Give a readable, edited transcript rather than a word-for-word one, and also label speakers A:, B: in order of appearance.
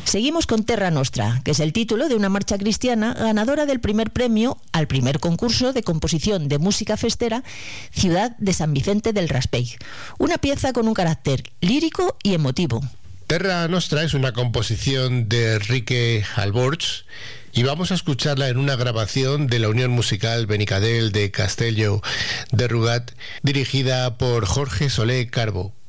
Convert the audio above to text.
A: Seguimos con Terra Nostra, que es el título de una marcha cristiana ganadora del primer premio al primer concurso de composición de música festera Ciudad de San Vicente del Raspeig. Una pieza con un carácter lírico y emotivo.
B: Terra Nostra es una composición de Enrique Alborch y vamos a escucharla en una grabación de la Unión Musical Benicadel de Castelló de Rugat, dirigida por Jorge Solé Carbo.